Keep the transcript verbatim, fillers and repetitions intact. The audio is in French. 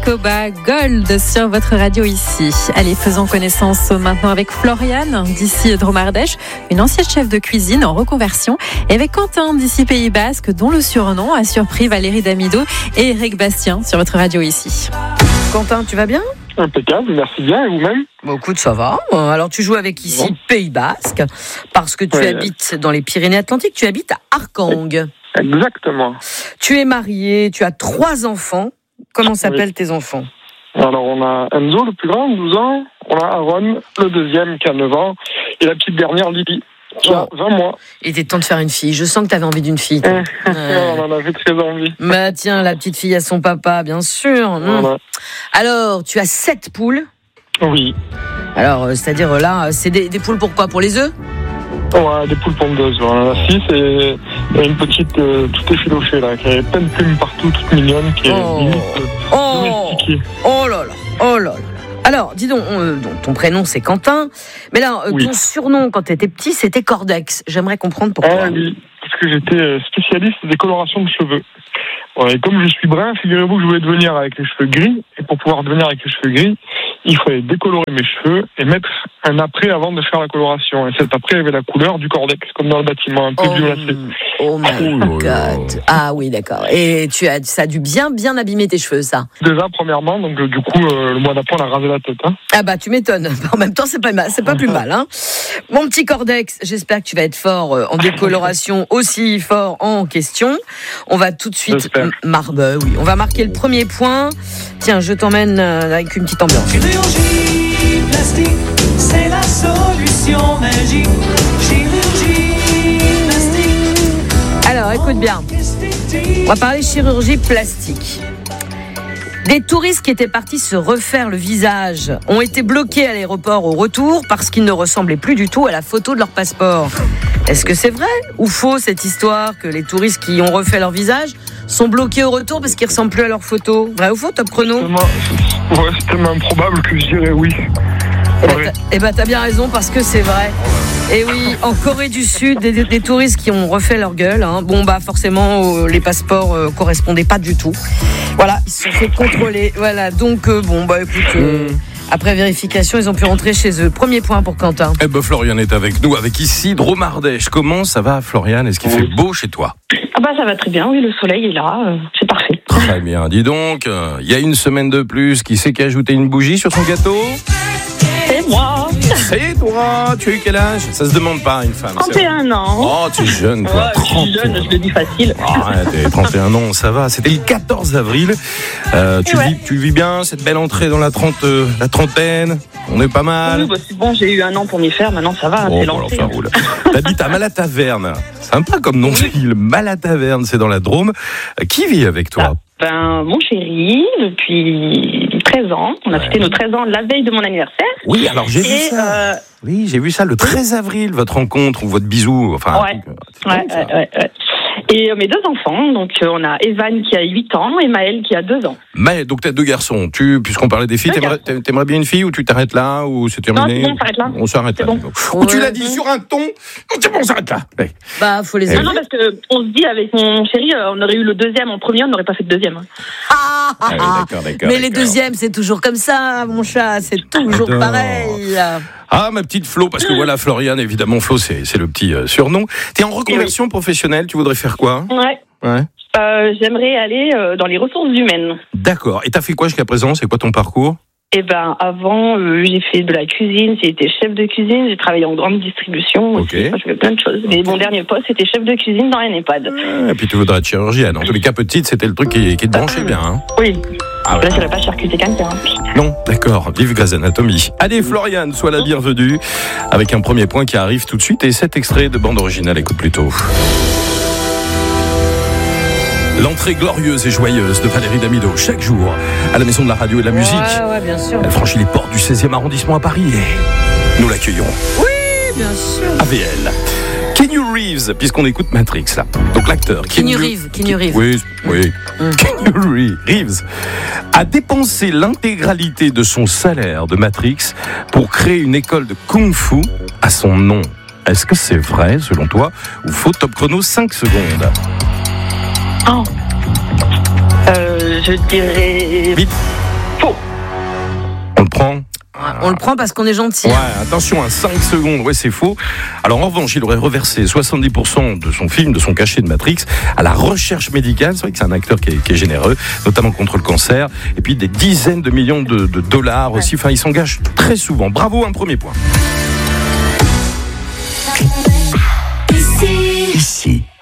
Koba, Gold sur votre radio ici. Allez, faisons connaissance maintenant avec Floriane d'ici Dromardèche, une ancienne chef de cuisine en reconversion, et avec Quentin d'ici Pays Basque, dont le surnom a surpris Valérie Damido et Eric Bastien sur votre radio ici. Quentin, tu vas bien ? Impeccable, merci bien, et vous-même ? Bon, écoute, ça va. Alors, tu joues avec ici bon. Pays Basque, parce que tu ouais, habites dans les Pyrénées-Atlantiques, tu habites à Arcang. Exactement. Tu es marié, tu as trois enfants. Comment s'appellent oui. tes enfants ? Alors, on a Enzo, le plus grand, douze ans. On a Aaron, le deuxième, qui a neuf ans. Et la petite dernière, Lily, qui a vingt mois. Il était temps de faire une fille. Je sens que tu avais envie d'une fille. ouais. On en avait très envie. Bah tiens, la petite fille à son papa, bien sûr. Voilà. Alors, tu as sept poules ? Oui. Alors, c'est-à-dire là, c'est des, des poules pour quoi ? Pour les œufs ? Ouais, des poules pondeuses. Voilà. La six, et il y a une petite, euh, tout effilochée là, qui a plein de plumes partout, toute mignonne, qui est oh. limite oh. domestiquée. Oh là là, oh là là. Alors, dis donc, euh, ton prénom c'est Quentin, mais là, euh, oui. ton surnom quand tu étais petit, c'était Cordex. J'aimerais comprendre pourquoi. Ah oui, parce que j'étais spécialiste des colorations de cheveux. Ouais, et comme je suis brun, figurez-vous que je voulais devenir avec les cheveux gris, et pour pouvoir devenir avec les cheveux gris, il fallait décolorer mes cheveux et mettre un après avant de faire la coloration. Et cet après avait la couleur du Cordex, comme dans le bâtiment, un peu oh, violacé. Oh my God. Ah oui, d'accord. Et tu as, ça a dû bien, bien abîmer tes cheveux, ça. Déjà, premièrement, donc du coup, euh, le mois d'après, on a rasé la tête. Hein. Ah bah, tu m'étonnes. En même temps, c'est pas mal, c'est pas plus mal. Hein. Mon petit Cordex, j'espère que tu vas être fort en décoloration, aussi fort en question. On va tout de suite... Marbe, oui. On va marquer le premier point. Tiens, je t'emmène avec une petite ambiance. Chirurgie plastique, c'est la solution magique. Chirurgie plastique. Alors, écoute bien. On va parler chirurgie plastique. Des touristes qui étaient partis se refaire le visage ont été bloqués à l'aéroport au retour parce qu'ils ne ressemblaient plus du tout à la photo de leur passeport. Est-ce que c'est vrai ou faux cette histoire que les touristes qui ont refait leur visage sont bloqués au retour parce qu'ils ne ressemblent plus à leur photo ? Vrai ou faux, Top Chrono ? C'est tellement, ouais, c'est tellement improbable que je dirais oui. Eh ben, eh ben t'as bien raison parce que c'est vrai. Et oui, en Corée du Sud, des, des, des touristes qui ont refait leur gueule. Hein. Bon bah forcément, euh, les passeports euh, correspondaient pas du tout. Voilà, ils se sont fait contrôler. Voilà, donc euh, bon bah écoute. Euh, mmh. Après vérification, ils ont pu rentrer chez eux. Premier point pour Quentin. Eh ben Floriane est avec nous, avec ici Dromardèche. Comment ça va, Floriane ? Est-ce qu'il fait beau chez toi ? Ah bah ça va très bien, oui, le soleil est là, euh, c'est parfait. Très bien, dis donc, il euh, y a une semaine de plus, qui c'est qui a ajouté une bougie sur son gâteau ? C'est moi. C'est toi. Tu as eu quel âge ? Ça se demande pas, une femme. trente et un ans. Oh, tu es jeune, toi. Ouais, je suis jeune, je le dis facile. Arrête, oh, trente et un ans, ça va. C'était le quatorze avril. Euh, tu, ouais. vis, tu vis bien, cette belle entrée dans la, trente, euh, la trentaine ? On est pas mal. Oui, bah, c'est bon, j'ai eu un an pour m'y faire, maintenant ça va, oh, c'est lancé. Bon, enfin, t'habites à Malataverne. Sympa comme nom de ville. Malataverne, c'est dans la Drôme. Qui vit avec toi ? Ah. Ben, mon chéri, depuis treize ans. On a ouais. fêté nos treize ans la veille de mon anniversaire. Oui, alors j'ai et vu ça. Euh... Oui, j'ai vu ça le treize avril, votre rencontre ou votre bisou. Enfin, ouais, truc, ouais, ouais, ouais, ouais. Et euh, mes deux enfants, donc euh, on a Evan qui a huit ans et Maël qui a deux ans. Maël, donc tu as deux garçons. Tu, puisqu'on parlait des filles, t'aimerais, t'aimerais bien une fille ou tu t'arrêtes là ou c'est terminé ? Non, on s'arrête là. On s'arrête c'est là. Bon. Ou ouais. tu l'as dit sur un ton, c'est bon, on s'arrête là. Ouais. Bah, faut les aimer. Non, non, parce qu'on se dit avec mon chéri, on aurait eu le deuxième en premier, on n'aurait pas fait de deuxième. Ah, ah, ah oui, d'accord, d'accord, mais d'accord. les deuxièmes, c'est toujours comme ça, mon chat, c'est toujours Adore. pareil. Ah, ma petite Flo, parce que voilà, Floriane, évidemment, Flo, c'est, c'est le petit euh, surnom. T'es en reconversion oui. professionnelle, tu voudrais faire quoi ? Ouais. Ouais. Euh, j'aimerais aller euh, dans les ressources humaines. D'accord. Et t'as fait quoi jusqu'à présent ? C'est quoi ton parcours ? Eh ben, avant, euh, j'ai fait de la cuisine, j'ai été chef de cuisine, j'ai travaillé en grande distribution aussi, okay. enfin, je fais plein de choses. Mais okay. mon dernier poste, c'était chef de cuisine dans un EHPAD. Ah, et puis tu voudrais être chirurgienne. En tous les cas, petite, c'était le truc qui, qui te branchait bien. Hein. Oui. Ah, ouais. Là, je n'irais pas charcuter quelqu'un. Non, d'accord. Vive Grey's Anatomy. Allez, Floriane, sois la bienvenue. Avec un premier point qui arrive tout de suite et cet extrait de bande originale, écoute plutôt. L'entrée glorieuse et joyeuse de Valérie Damido, chaque jour, à la Maison de la Radio et de la Musique. Ouais, ouais, bien sûr. Elle franchit les portes du seizième arrondissement à Paris et nous l'accueillons. Oui, bien sûr. A V L. Keanu Reeves, puisqu'on écoute Matrix, là. Donc l'acteur. Keanu Reeves. Keanu Reeves. Oui, oui. Mm. Keanu Reeves a dépensé l'intégralité de son salaire de Matrix pour créer une école de Kung-Fu à son nom. Est-ce que c'est vrai, selon toi, ou faux? Top chrono, cinq secondes. Oh. Euh, je dirais... Vite. Faux. On le prend. On le prend parce qu'on est gentil. Ouais, attention, à cinq secondes, ouais, c'est faux. Alors, en revanche, il aurait reversé soixante-dix pour cent de son film, de son cachet de Matrix, à la recherche médicale. C'est vrai que c'est un acteur qui est, qui est généreux, notamment contre le cancer. Et puis, des dizaines de millions de, de dollars ouais. aussi. Enfin, il s'engage très souvent. Bravo, un premier point. Ici. Ici.